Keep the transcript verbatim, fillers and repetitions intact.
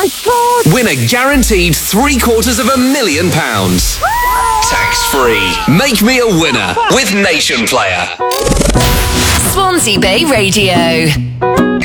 my God! Win a guaranteed three quarters of a million pounds. Tax-free. Make me a winner with Nation Player. Swansea Bay Radio.